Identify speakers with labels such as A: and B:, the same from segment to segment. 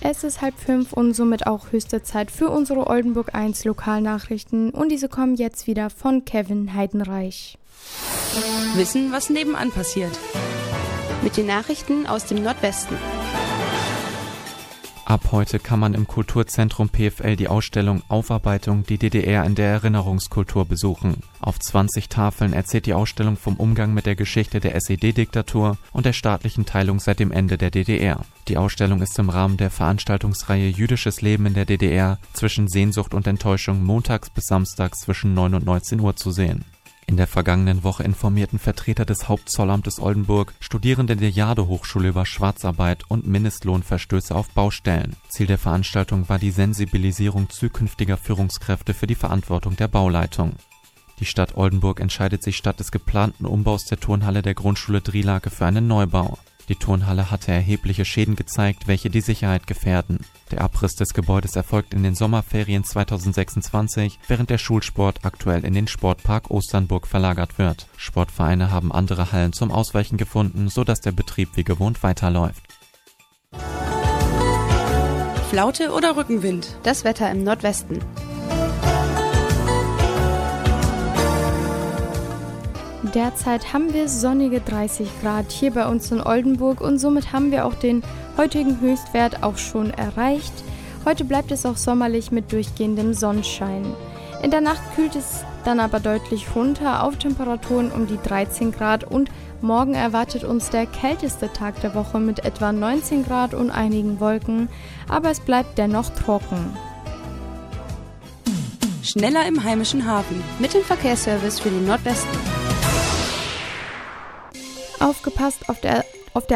A: Es ist 4:30 und somit auch höchste Zeit für unsere Oldenburg 1 Lokalnachrichten und diese kommen jetzt wieder von Kevin Heidenreich.
B: Wissen, was nebenan passiert.
C: Mit den Nachrichten aus dem Nordwesten.
D: Ab heute kann man im Kulturzentrum PFL die Ausstellung Aufarbeitung, die DDR in der Erinnerungskultur besuchen. Auf 20 Tafeln erzählt die Ausstellung vom Umgang mit der Geschichte der SED-Diktatur und der staatlichen Teilung seit dem Ende der DDR. Die Ausstellung ist im Rahmen der Veranstaltungsreihe Jüdisches Leben in der DDR zwischen Sehnsucht und Enttäuschung montags bis samstags zwischen 9 und 19 Uhr zu sehen. In der vergangenen Woche informierten Vertreter des Hauptzollamtes Oldenburg Studierende der Jade-Hochschule über Schwarzarbeit und Mindestlohnverstöße auf Baustellen. Ziel der Veranstaltung war die Sensibilisierung zukünftiger Führungskräfte für die Verantwortung der Bauleitung. Die Stadt Oldenburg entscheidet sich statt des geplanten Umbaus der Turnhalle der Grundschule Drielake für einen Neubau. Die Turnhalle hatte erhebliche Schäden gezeigt, welche die Sicherheit gefährden. Der Abriss des Gebäudes erfolgt in den Sommerferien 2026, während der Schulsport aktuell in den Sportpark Osternburg verlagert wird. Sportvereine haben andere Hallen zum Ausweichen gefunden, sodass der Betrieb wie gewohnt weiterläuft.
B: Flaute oder Rückenwind?
C: Das Wetter im Nordwesten.
A: Derzeit haben wir sonnige 30 Grad hier bei uns in Oldenburg und somit haben wir auch den heutigen Höchstwert auch schon erreicht. Heute bleibt es auch sommerlich mit durchgehendem Sonnenschein. In der Nacht kühlt es dann aber deutlich runter auf Temperaturen um die 13 Grad und morgen erwartet uns der kälteste Tag der Woche mit etwa 19 Grad und einigen Wolken, aber es bleibt dennoch trocken.
B: Schneller im heimischen Hafen.
C: Mit dem Verkehrsservice für den Nordwesten.
A: Aufgepasst auf der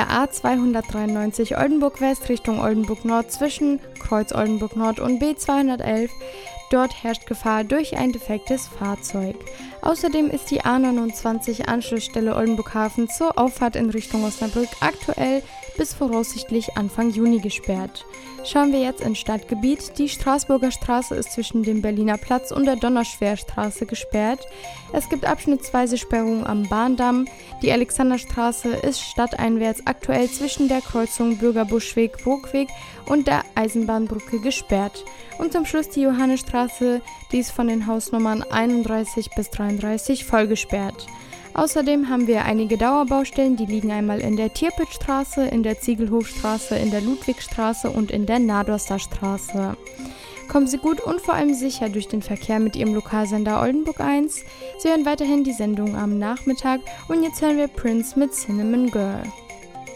A: A293 Oldenburg West Richtung Oldenburg Nord zwischen Kreuz Oldenburg Nord und B211. Dort herrscht Gefahr durch ein defektes Fahrzeug. Außerdem ist die A29 Anschlussstelle Oldenburg Hafen zur Auffahrt in Richtung Osnabrück aktuell bis voraussichtlich Anfang Juni gesperrt. Schauen wir jetzt ins Stadtgebiet. Die Straßburger Straße ist zwischen dem Berliner Platz und der Donnerschwerstraße gesperrt. Es gibt abschnittsweise Sperrungen am Bahndamm. Die Alexanderstraße ist stadteinwärts aktuell zwischen der Kreuzung Bürgerbuschweg-Burgweg und der Eisenbahnbrücke gesperrt. Und zum Schluss die Johannesstraße, die ist von den Hausnummern 31 bis 33 voll gesperrt. Außerdem haben wir einige Dauerbaustellen, die liegen einmal in der Tirpitzstraße, in der Ziegelhofstraße, in der Ludwigstraße und in der Nadorster Straße. Kommen Sie gut und vor allem sicher durch den Verkehr mit Ihrem Lokalsender Oldenburg 1. Sie hören weiterhin die Sendung am Nachmittag und jetzt hören wir Prince mit Cinnamon Girl.